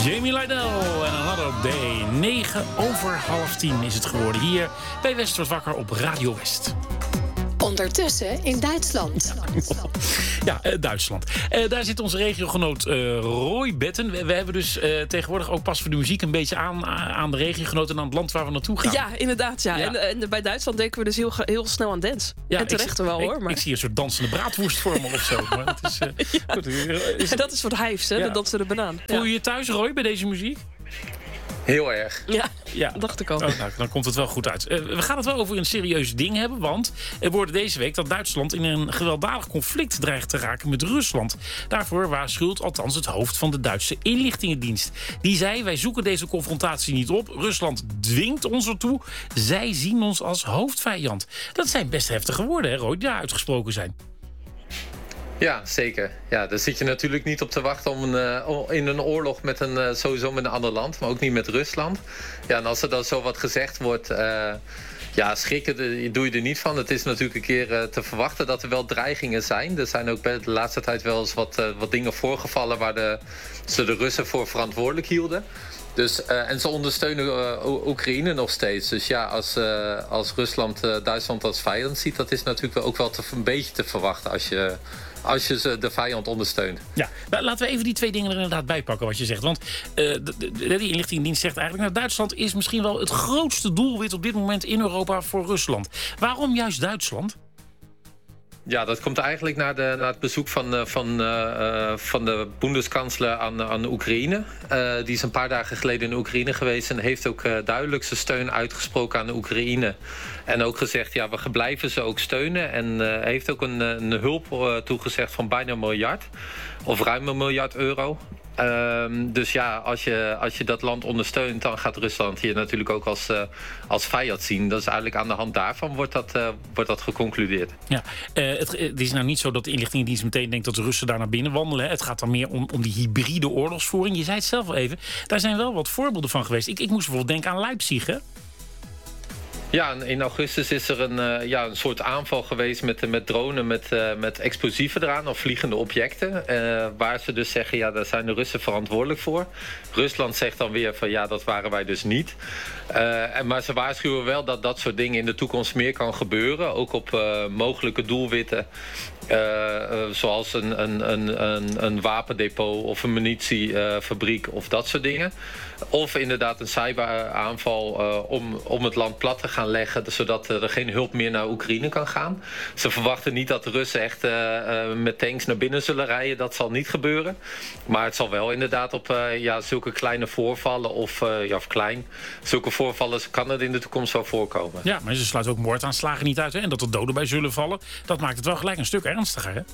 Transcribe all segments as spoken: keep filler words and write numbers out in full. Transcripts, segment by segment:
Jamie Lydell en Another Day. negen over half tien is het geworden hier bij West wordt wakker op Radio West. Ondertussen in Duitsland. Ja, uh, Duitsland. Uh, daar zit onze regiogenoot uh, Roy Betten. We, we hebben dus uh, tegenwoordig ook pas voor de muziek een beetje aan, aan de regiogenoot en aan het land waar we naartoe gaan. Ja, inderdaad. Ja. Ja. En, en bij Duitsland denken we dus heel, heel snel aan dance. Ja, en terecht wel hoor. Maar... Ik, ik zie een soort dansende braadwoest voor me of zo. Maar het is, uh, ja. goed, is... En dat is wat hijfs, hè? Ja. De dansende banaan. Voel je ja. je thuis, Roy, bij deze muziek? Heel erg. Ja, ja. Dat dacht ik al. Oh, nou, dan komt het wel goed uit. Uh, we gaan het wel over een serieus ding hebben, want er wordt deze week dat Duitsland in een gewelddadig conflict dreigt te raken met Rusland. Daarvoor waarschuwt althans het hoofd van de Duitse inlichtingendienst. Die zei, wij zoeken deze confrontatie niet op. Rusland dwingt ons ertoe. Zij zien ons als hoofdvijand. Dat zijn best heftige woorden, hè, Roy, die daar uitgesproken zijn. Ja, zeker. Ja, daar zit je natuurlijk niet op te wachten om een, uh, in een oorlog met een, uh, sowieso met een ander land, maar ook niet met Rusland. Ja, en als er dan zo wat gezegd wordt, uh, ja, schrikken de, doe je er niet van. Het is natuurlijk een keer uh, te verwachten dat er wel dreigingen zijn. Er zijn ook bij de laatste tijd wel eens wat, uh, wat dingen voorgevallen waar de, ze de Russen voor verantwoordelijk hielden. Dus, uh, en ze ondersteunen uh, Oekraïne nog steeds. Dus ja, als, uh, als Rusland uh, Duitsland als vijand ziet, dat is natuurlijk ook wel te, een beetje te verwachten als je, als je ze de vijand ondersteunt. Ja, nou, laten we even die twee dingen er inderdaad bij pakken wat je zegt. Want uh, de, de, die inlichtingendienst zegt eigenlijk, nou, Duitsland is misschien wel het grootste doelwit op dit moment in Europa voor Rusland. Waarom juist Duitsland? Ja, dat komt eigenlijk na, de, na het bezoek van, van, uh, van de Bundeskanzler aan, aan Oekraïne. Uh, die is een paar dagen geleden in Oekraïne geweest en heeft ook uh, duidelijk zijn steun uitgesproken aan de Oekraïne. En ook gezegd, ja, we blijven ze ook steunen. En uh, heeft ook een, een hulp uh, toegezegd van bijna een miljard. Of ruim een miljard euro. Um, dus ja, als je, als je dat land ondersteunt, dan gaat Rusland hier natuurlijk ook als, uh, als vijand zien. Dat is eigenlijk aan de hand daarvan wordt dat, uh, wordt dat geconcludeerd. Ja, uh, het, het is nou niet zo dat de inlichtingendienst meteen denkt dat de Russen daar naar binnen wandelen. Het gaat dan meer om, om die hybride oorlogsvoering. Je zei het zelf al even. Daar zijn wel wat voorbeelden van geweest. Ik, ik moest bijvoorbeeld denken aan Leipzig, hè? Ja, in augustus is er een, uh, ja, een soort aanval geweest met, met dronen met, uh, met explosieven eraan of vliegende objecten. Uh, waar ze dus zeggen, ja, daar zijn de Russen verantwoordelijk voor. Rusland zegt dan weer van ja, dat waren wij dus niet. Uh, en, maar ze waarschuwen wel dat dat soort dingen in de toekomst meer kan gebeuren. Ook op uh, mogelijke doelwitten. Uh, uh, zoals een, een, een, een, een wapendepot of een munitiefabriek uh, of dat soort dingen. Of inderdaad een cyberaanval uh, om, om het land plat te gaan leggen, zodat er geen hulp meer naar Oekraïne kan gaan. Ze verwachten niet dat de Russen echt uh, uh, met tanks naar binnen zullen rijden. Dat zal niet gebeuren. Maar het zal wel inderdaad op uh, ja, zulke kleine voorvallen of, uh, ja, of klein. Zulke voorvallen kan het in de toekomst wel voorkomen. Ja, maar ze sluiten ook moordaanslagen niet uit, hè? En dat er doden bij zullen vallen. Dat maakt het wel gelijk een stuk ernstiger, hè?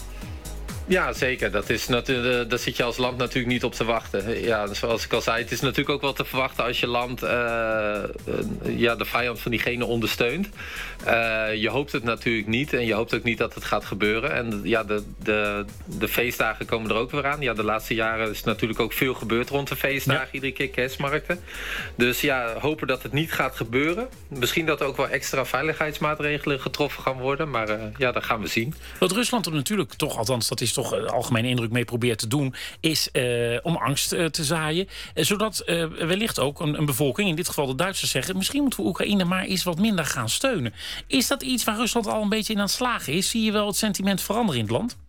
Ja, zeker. Dat is natu- daar zit je als land natuurlijk niet op te wachten. Ja, zoals ik al zei, het is natuurlijk ook wel te verwachten als je land uh, uh, ja, de vijand van diegene ondersteunt. Uh, je hoopt het natuurlijk niet en je hoopt ook niet dat het gaat gebeuren. En ja, de, de, de feestdagen komen er ook weer aan. Ja, de laatste jaren is natuurlijk ook veel gebeurd rond de feestdagen. Ja. Iedere keer kerstmarkten. Dus ja, hopen dat het niet gaat gebeuren. Misschien dat er ook wel extra veiligheidsmaatregelen getroffen gaan worden. Maar uh, ja, dat gaan we zien. Wat Rusland er natuurlijk toch, althans dat is toch de algemene indruk mee probeert te doen, is uh, om angst uh, te zaaien. Uh, zodat uh, wellicht ook een, een bevolking, in dit geval de Duitsers, zeggen, misschien moeten we Oekraïne maar eens wat minder gaan steunen. Is dat iets waar Rusland al een beetje in aan het slagen is? Zie je wel het sentiment veranderen in het land?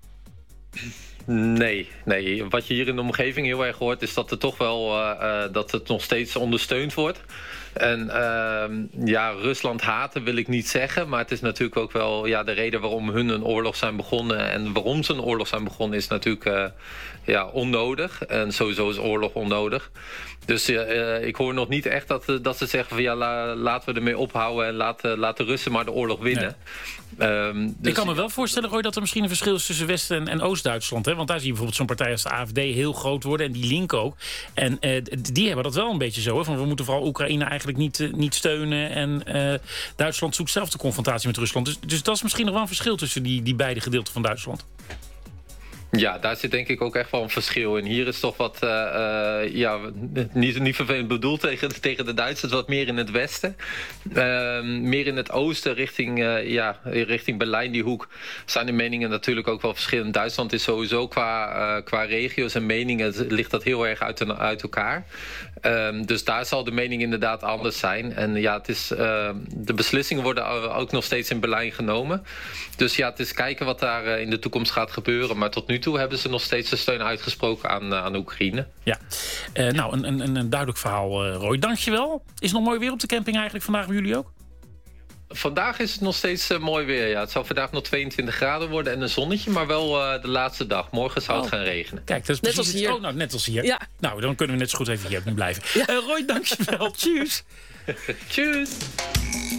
Nee, nee. Wat je hier in de omgeving heel erg hoort, is dat er toch wel uh, uh, dat het nog steeds ondersteund wordt. En uh, ja, Rusland haten wil ik niet zeggen, maar het is natuurlijk ook wel ja, de reden waarom hun een oorlog zijn begonnen. En waarom ze een oorlog zijn begonnen is natuurlijk uh, ja, onnodig. En sowieso is oorlog onnodig. Dus uh, ik hoor nog niet echt dat, dat ze zeggen van ja, la, laten we ermee ophouden en laat, laat de Russen maar de oorlog winnen. Nee. Um, dus ik kan me wel voorstellen, Roy, dat er misschien een verschil is tussen West- en, en Oost-Duitsland. Hè? Want daar zie je bijvoorbeeld zo'n partij als de A F D heel groot worden en die Link ook. En uh, die hebben dat wel een beetje zo. Hè? Van we moeten vooral Oekraïne eigenlijk niet, uh, niet steunen. En uh, Duitsland zoekt zelf de confrontatie met Rusland. Dus, dus dat is misschien nog wel een verschil tussen die, die beide gedeelten van Duitsland. Ja, daar zit denk ik ook echt wel een verschil in. Hier is toch wat, uh, uh, ja, niet, niet vervelend bedoeld tegen, tegen de Duitsers, wat meer in het westen. Uh, meer in het oosten, richting, uh, ja, richting Berlijn, die hoek, zijn de meningen natuurlijk ook wel verschillend. Duitsland is sowieso qua, uh, qua regio's en meningen, ligt dat heel erg uit, uit elkaar. Um, dus daar zal de mening inderdaad anders zijn. En ja, het is, uh, de beslissingen worden ook nog steeds in Berlijn genomen. Dus ja, het is kijken wat daar uh, in de toekomst gaat gebeuren. Maar tot nu toe hebben ze nog steeds de steun uitgesproken aan, uh, aan Oekraïne. Ja, uh, nou, een, een, een duidelijk verhaal, uh, Roy. Dankjewel. Is het nog mooi weer op de camping eigenlijk vandaag bij jullie ook? Vandaag is het nog steeds uh, mooi weer. Ja. Het zal vandaag nog tweeëntwintig graden worden en een zonnetje, maar wel uh, de laatste dag. Morgen zou het oh. gaan regenen. Kijk, dat is net precies als hier. Oh, nou, net als hier. Ja. Nou, dan kunnen we net zo goed even hier blijven. Ja. Uh, Roy, dankjewel. Tjus. Tjus.